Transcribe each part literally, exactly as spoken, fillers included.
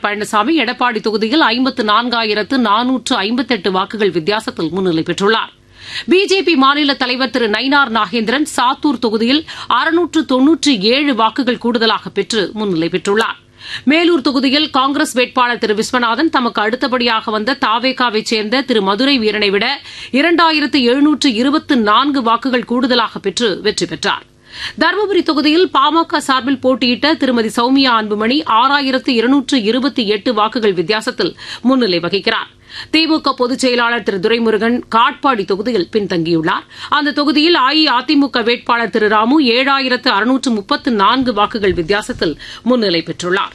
பழனிசாமி எடப்பாடி தொகுதியில் ஐம்பத்து நான்காயிரத்து நானூற்று ஐம்பத்தெட்டு வாக்குகள் வித்தியாசத்தில் முன்னிலை பெற்றுள்ளார். பிஜேபி மாநில தலைவர் திரு நயினார் நாகேந்திரன் சாத்தூர் தொகுதியில் அறுநூற்று தொன்னூற்றி ஏழு வாக்குகள் கூடுதலாக பெற்று முன்னிலை பெற்றுள்ளார். மேலூர் தொகுதியில் காங்கிரஸ் வேட்பாளர் திரு விஸ்வநாதன் தமக்கு அடுத்தபடியாக வந்த தாவேகாவைச் சேர்ந்த திரு மதுரை வீரனை விட இரண்டாயிரத்து எழுநூற்று இருபத்தி நான்கு வாக்குகள் கூடுதலாக பெற்று வெற்றி பெற்றார். தருமபுரி தொகுதியில் பாமக சார்பில் போட்டியிட்ட திருமதி சௌமியா அன்புமணி ஆறாயிரத்து இருநூற்று இருபத்தி எட்டு வாக்குகள் வித்தியாசத்தில் முன்னிலை வகிக்கிறார். திமுக பொதுச் செயலாளர் திரு துரைமுருகன் காட்பாடி தொகுதியில் பின்தங்கியுள்ளார். அந்த தொகுதியில் அஇஅதிமுக வேட்பாளர் திரு ராமு ஏழாயிரத்து அறுநூற்று முப்பத்து நான்கு வாக்குகள் வித்தியாசத்தில் முன்னிலை பெற்றுள்ளார்.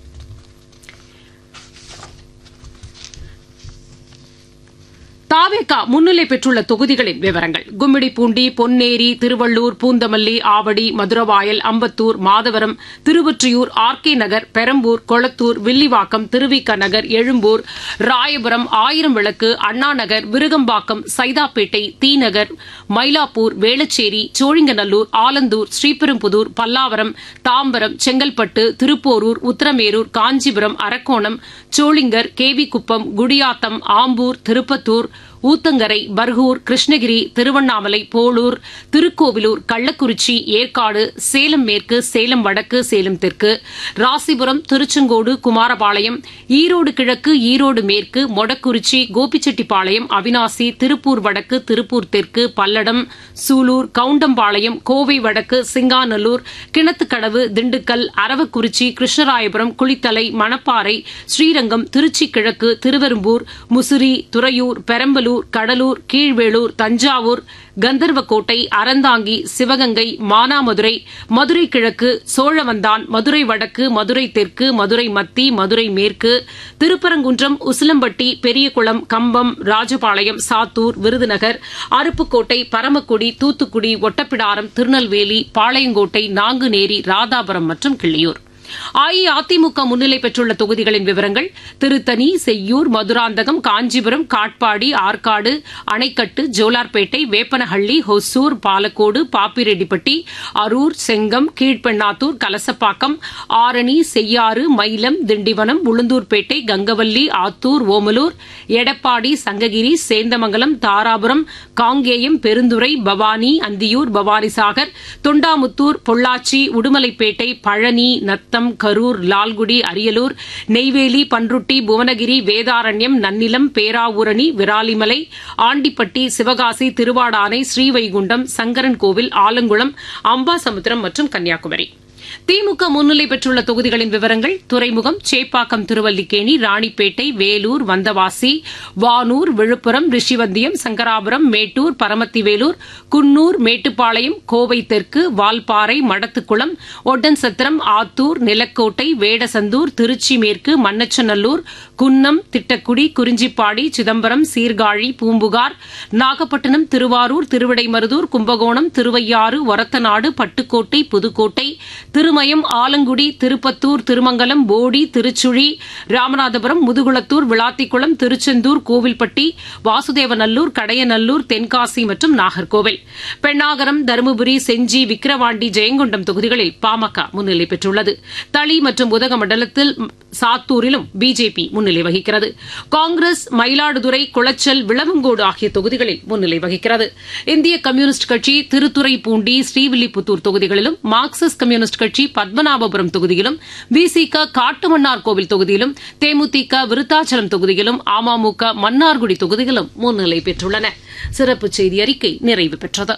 தாவேகா முன்னிலை பெற்றுள்ள தொகுதிகளின் விவரங்கள்: கும்மிடிப்பூண்டி, பொன்னேரி, திருவள்ளூர், பூந்தமல்லி, ஆவடி, மதுரவாயல், அம்பத்தூர், மாதவரம், திருவொற்றியூர், ஆர் கே நகர், பெரம்பூர், கொளத்தூர், வில்லிவாக்கம், திருவிக நகர், எழும்பூர், ராயபுரம், ஆயிரம் விளக்கு, அண்ணாநகர், விருகம்பாக்கம், சைதாப்பேட்டை, தீநகர், மயிலாப்பூர், வேளச்சேரி, சோழிங்கநல்லூர், ஆலந்தூர், ஸ்ரீபெரும்புதூர், பல்லாவரம், தாம்பரம், செங்கல்பட்டு, திருப்போரூர், உத்தரமேரூர், காஞ்சிபுரம், அரக்கோணம், சோளிங்கர், கேவிக்குப்பம், குடியாத்தம், ஆம்பூர், திருப்பத்தூர், ஊத்தங்கரை, பர்கூர், கிருஷ்ணகிரி, திருவண்ணாமலை, போளூர், திருக்கோவிலூர், கள்ளக்குறிச்சி, ஏற்காடு, சேலம் மேற்கு, சேலம் வடக்கு, சேலம் தெற்கு, ராசிபுரம், திருச்செங்கோடு, குமாரபாளையம், ஈரோடு கிழக்கு, ஈரோடு மேற்கு, மொடக்குறிச்சி, கோபிச்செட்டிப்பாளையம், அவினாசி, திருப்பூர் வடக்கு, திருப்பூர் தெற்கு, பல்லடம், சூலூர், கவுண்டம்பாளையம், கோவை வடக்கு, சிங்காநல்லூர், கிணத்துக்கடவு, திண்டுக்கல், அரவக்குறிச்சி, கிருஷ்ணராயபுரம், குளித்தலை, மணப்பாறை, ஸ்ரீரங்கம், திருச்சி கிழக்கு, திருவெரும்பூர், முசிறி, துறையூர், பெரம்பலூர், கடலூர், கீழ்வேளூர், தஞ்சாவூர், கந்தர்வக்கோட்டை, அறந்தாங்கி, சிவகங்கை, மானாமதுரை, மதுரை கிழக்கு, சோழவந்தான், மதுரை வடக்கு, மதுரை தெற்கு, மதுரை மத்தி, மதுரை மேற்கு, திருப்பரங்குன்றம், உசிலம்பட்டி, பெரியகுளம், கம்பம், ராஜபாளையம், சாத்தூர், விருதுநகர், அருப்புக்கோட்டை, பரமக்குடி, தூத்துக்குடி, ஒட்டப்பிடாரம், திருநெல்வேலி, பாளையங்கோட்டை, நாங்குநேரி, ராதாபுரம் மற்றும் கிள்ளியூர். அஇஅதிமுக முன்னிலை பெற்றுள்ள தொகுதிகளின் விவரங்கள்: திருத்தணி, செய்யூர், மதுராந்தகம், காஞ்சிபுரம், காட்பாடி, ஆற்காடு, அணைக்கட்டு, ஜோலார்பேட்டை, வேப்பனஹள்ளி, ஹொசூர், பாலக்கோடு, பாப்பிரெட்டிப்பட்டி, அரூர், செங்கம், கீழ்பெண்ணாத்தூர், கலசப்பாக்கம், ஆரணி, செய்யாறு, மயிலம், திண்டிவனம், உளுந்தூர்பேட்டை, கங்கவல்லி, ஆத்தூர், ஓமலூர், எடப்பாடி, சங்ககிரி, சேந்தமங்கலம், தாராபுரம், காங்கேயம், பெருந்துறை, பவானி, அந்தியூர், பவானிசாகர், தொண்டாமுத்தூர், பொள்ளாச்சி, உடுமலைப்பேட்டை, பழனி, நத்தம், கரூர், லால்குடி, அரியலூர், நெய்வேலி, பன்ருட்டி, புவனகிரி, வேதாரண்யம், நன்னிலம், பேராவூரணி, விராலிமலை, ஆண்டிப்பட்டி, சிவகாசி, திருவாடானை, ஸ்ரீவைகுண்டம், சங்கரன்கோவில், ஆலங்குளம், அம்பாசமுத்திரம் மற்றும் கன்னியாகுமரி. திமுக முன்னிலை பெற்றுள்ள தொகுதிகளின் விவரங்கள்: துறைமுகம், சேப்பாக்கம், திருவல்லிக்கேணி, ராணிப்பேட்டை, வேலூர், வந்தவாசி, வானூர், விழுப்புரம், ரிஷிவந்தியம், சங்கராபுரம், மேட்டூர், பரமத்திவேலூர், குன்னூர், மேட்டுப்பாளையம், கோவை தெற்கு, வால்பாறை, மடத்துக்குளம், ஒட்டன்சத்திரம், ஆத்தூர், நிலக்கோட்டை, வேடசந்தூர், திருச்சி மேற்கு, மண்ணச்சநல்லூர், குன்னம், திட்டக்குடி, குறிஞ்சிப்பாடி, சிதம்பரம், சீர்காழி, பூம்புகார், நாகப்பட்டினம், திருவாரூர், திருவிடைமருதூர், கும்பகோணம், திருவையாறு, ஒரத்தநாடு, பட்டுக்கோட்டை, புதுக்கோட்டை, திருமயம், ஆலங்குடி, திருப்பத்தூர், திருமங்கலம், போடி, திருச்சுழி, ராமநாதபுரம், முதுகுளத்தூர், விளாத்திக்குளம், திருச்செந்தூர், கோவில்பட்டி, வாசுதேவநல்லூர், கடையநல்லூர், தென்காசி மற்றும் நாகர்கோவில். பெண்ணாகரம், தருமபுரி, செஞ்சி, விக்கிரவாண்டி, ஜெயங்கொண்டம் தொகுதிகளில் பாமக முன்னிலை பெற்றுள்ளது. தளி மற்றும் உதகமண்டலத்தில் சாத்தூரிலும் பிஜேபி முன்னிலை வகிக்கிறது. காங்கிரஸ் மயிலாடுதுறை, குளச்சல், விளவங்கோடு ஆகிய தொகுதிகளில் முன்னிலை வகிக்கிறது. இந்திய கம்யூனிஸ்ட் கட்சி திருத்துறைப்பூண்டி, ஸ்ரீவில்லிபுத்தூர் தொகுதிகளிலும், மார்க்சிஸ்ட் கம்யூனிஸ்ட் கட்சி பத்மநாபபுரம் தொகுதியிலும், விசிக காட்டுமன்னார் கோவில் தொகுதியிலும், தேமுதிக விருத்தாச்சலம் தொகுதியிலும், அமமுக மன்னார்குடி தொகுதியிலும் முன்னிலை பெற்றுள்ளன. சிறப்பு செய்தி அறிக்கை நிறைவு பெற்றது.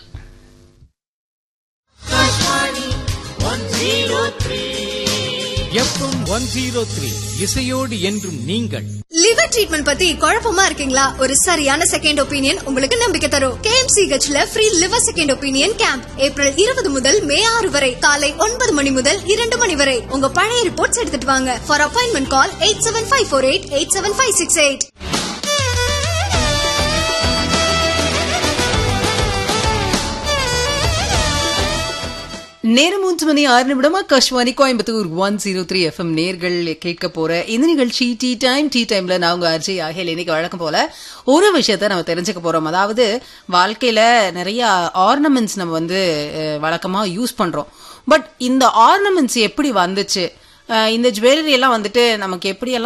எஃப்எம் ஒன் ஜீரோ த்ரீ இசையோடு என்றும் நீங்கள். லிவர் ட்ரீட்மெண்ட் பத்தி குழப்பமா இருக்கீங்களா? ஒரு சரியான செகண்ட் ஒப்பீனியன் உங்களுக்கு நம்பிக்கை தரும். கேஎம்சிஹெச்ல free liver second opinion camp April இருபது முதல் மே ஆறு வரை காலை ஒன்பது மணி முதல் இரண்டு மணி வரை. உங்க பழைய ரிப்போர்ட்ஸ் எடுத்துட்டு வாங்க. For appointment call eight seven five four eight eight seven five six eight. நேரம் மூன்று மணி ஆறு நிமிடம் Akashvani Coimbatore one zero three FM நேர்கள் கேட்க போற இந்த நிகழ்ச்சி டீ டைம். டீ டைம்ல நான் உங்க அர்ஜய் ஆகிய இன்னைக்கு வழக்கம் போல ஒரு விஷயத்த நம்ம தெரிஞ்சுக்க போறோம். அதாவது வாழ்க்கையில நிறைய ஆர்னமெண்ட்ஸ் நம்ம வந்து வழக்கமா யூஸ் பண்றோம். பட் இந்த ஆர்னமெண்ட்ஸ் எப்படி வந்துச்சு, இந்த ஜுவல்லரி எல்லாம் வந்துட்டு நமக்கு எப்படி எல்லாம்